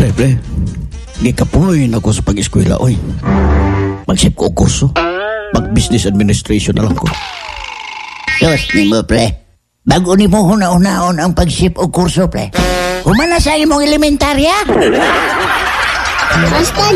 Pre, gikapoy na ako sa pag-eskwela, oy. Magsip ko kurso. Mag-business administration na lang ko. Sus, ni mo, pre. Bago ni mo huna-unaon ang pag-sip o kurso, pre. Humana sa imong elementarya. Basta